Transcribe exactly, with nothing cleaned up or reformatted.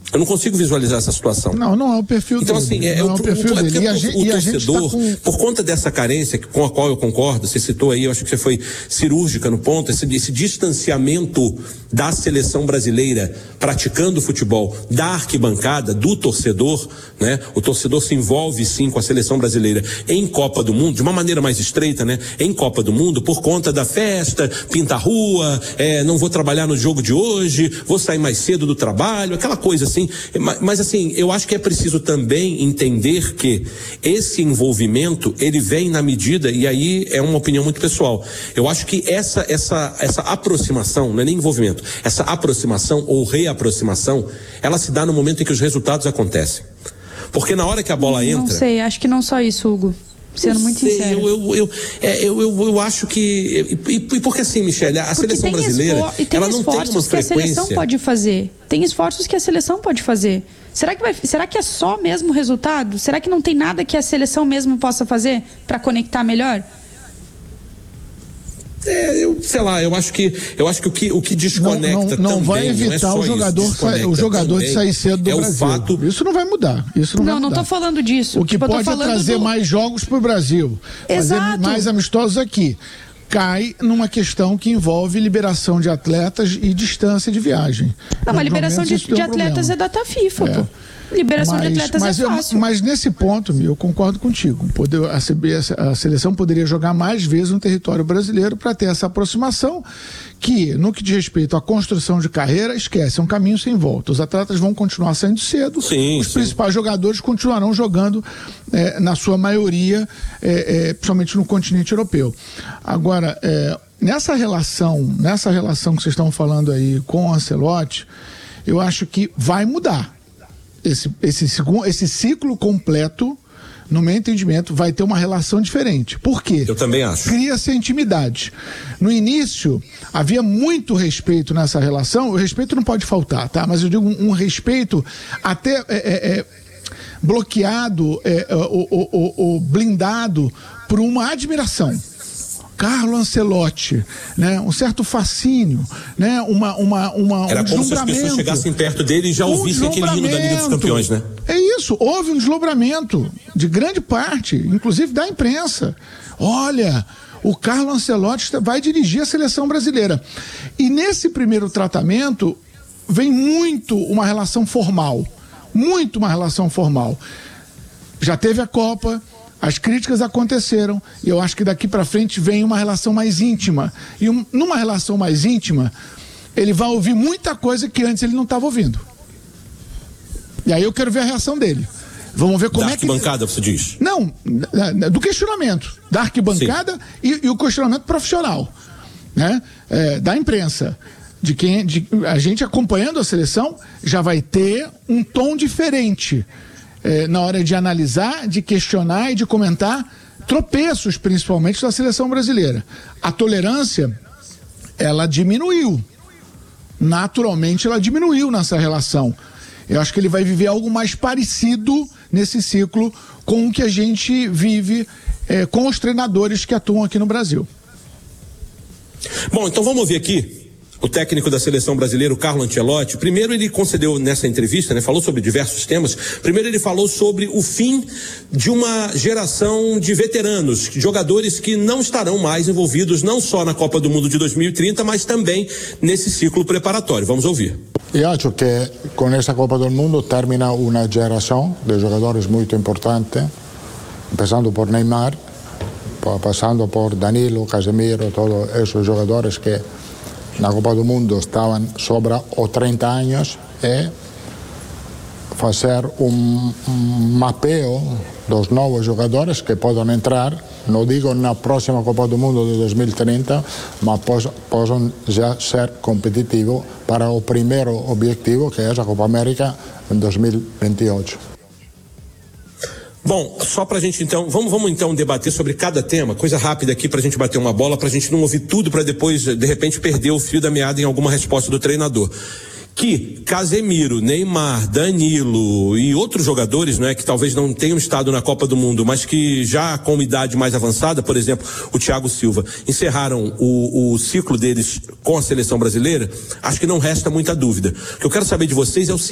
Eu não consigo visualizar essa situação. Não, não é o perfil então, dele. Então, assim, é, não o, é o perfil o, dele. é E a, o, o, o e a gente torcedor, tá com... por conta dessa carência com a qual eu concordo, você citou aí, eu acho que você foi cirúrgica no ponto, esse, esse distanciamento da seleção brasileira praticando futebol, da arquibancada, do torcedor, né? O torcedor se envolve sim com a seleção brasileira em Copa do Mundo, de uma maneira mais estreita, né? Em Copa do Mundo, por conta da festa, pinta a rua, é, não vou trabalhar no jogo de hoje, vou sair mais cedo do trabalho, aquela coisa assim. Mas, mas assim, eu acho que é preciso também entender que esse envolvimento, ele vem na medida, e aí é uma opinião muito pessoal, eu acho que essa, essa, essa aproximação, não é nem envolvimento, essa aproximação ou reaproximação, ela se dá no momento em que os resultados acontecem. Porque na hora que a bola entra... Não sei, acho que não só isso, Hugo. Sendo eu muito sei, sincero. Eu, eu, eu, é, eu, eu, eu acho que... E, e porque assim, Michele, a porque seleção brasileira, e tem ela não tem uma frequência... que a seleção pode fazer. Tem esforços que a seleção pode fazer. Será que, vai, será que é só mesmo o resultado? Será que não tem nada que a seleção mesmo possa fazer para conectar melhor? É, eu, sei lá, eu acho que eu acho que o que, o que desconecta não, não, não também, vai evitar não é o jogador, isso, sa, o jogador de sair cedo do é Brasil. O fato... Isso não vai mudar. Isso não, não, vai não mudar. tô falando disso. O que tipo, pode é trazer do... mais jogos para o Brasil. Exato. Fazer mais amistosos aqui. Cai numa questão que envolve liberação de atletas e distância de viagem. Não, a liberação de, de um atletas problema. é data FIFA, é. pô. Liberação mas, de atletas mas é fácil. Eu, mas nesse ponto, eu concordo contigo. Poder, a, C B, a seleção poderia jogar mais vezes no território brasileiro para ter essa aproximação que, no que diz respeito à construção de carreira, esquece, é um caminho sem volta. Os atletas vão continuar saindo cedo, sim, os sim. principais jogadores continuarão jogando, é, na sua maioria, é, é, principalmente no continente europeu. Agora, é, nessa relação, nessa relação que vocês estão falando aí com o Ancelotti, eu acho que vai mudar. Esse, esse, esse ciclo completo, no meu entendimento, vai ter uma relação diferente. Por quê? Eu também acho. Cria-se a intimidade. No início, havia muito respeito nessa relação. O respeito não pode faltar, tá? Mas eu digo um, um respeito até é, é, é, bloqueado, é, é, ou, ou, ou blindado por uma admiração. Carlo Ancelotti, né? Um certo fascínio, né? Uma, uma, uma, Era um como se as pessoas chegassem perto dele e já um ouvissem aquele hino da Liga dos Campeões, né? É isso, houve um desdobramento de grande parte, inclusive da imprensa. Olha, o Carlo Ancelotti vai dirigir a seleção brasileira. E nesse primeiro tratamento vem muito uma relação formal, muito uma relação formal. Já teve a Copa, as críticas aconteceram e eu acho que daqui para frente vem uma relação mais íntima. E um, numa relação mais íntima, ele vai ouvir muita coisa que antes ele não estava ouvindo. E aí eu quero ver a reação dele. Vamos ver como da é que... Da arquibancada, você diz? Não, do questionamento. Da arquibancada e, e o questionamento profissional, né? É, da imprensa. De quem, de, a gente acompanhando a seleção já vai ter um tom diferente. É, na hora de analisar, de questionar e de comentar tropeços, principalmente da seleção brasileira. A tolerância, ela diminuiu. Naturalmente, ela diminuiu nessa relação. Eu acho que ele vai viver algo mais parecido nesse ciclo com o que a gente vive é, com os treinadores que atuam aqui no Brasil. Bom, então vamos ouvir aqui o técnico da seleção brasileira, o Carlo Ancelotti. Primeiro ele concedeu nessa entrevista, né, falou sobre diversos temas. Primeiro ele falou sobre o fim de uma geração de veteranos, jogadores que não estarão mais envolvidos não só na Copa do Mundo de dois mil e trinta, mas também nesse ciclo preparatório. Vamos ouvir. Eu acho que com esta Copa do Mundo termina uma geração de jogadores muito importante, começando por Neymar, passando por Danilo, Casemiro, todos esses jogadores que na Copa do Mundo estavam sobre os trinta anos, e fazer um, um mapeio dos novos jogadores que podem entrar, não digo na próxima Copa do Mundo de dois mil e trinta, mas possam já ser competitivos para o primeiro objetivo, que é a Copa América em dois mil e vinte e oito. Bom, só pra gente então, vamos, vamos então debater sobre cada tema, coisa rápida aqui pra gente bater uma bola, pra gente não ouvir tudo pra depois, de repente, perder o fio da meada em alguma resposta do treinador. Que Casemiro, Neymar, Danilo e outros jogadores, né, que talvez não tenham estado na Copa do Mundo, mas que já com uma idade mais avançada, por exemplo, o Thiago Silva, encerraram o, o ciclo deles com a seleção brasileira, acho que não resta muita dúvida. O que eu quero saber de vocês é o seguinte: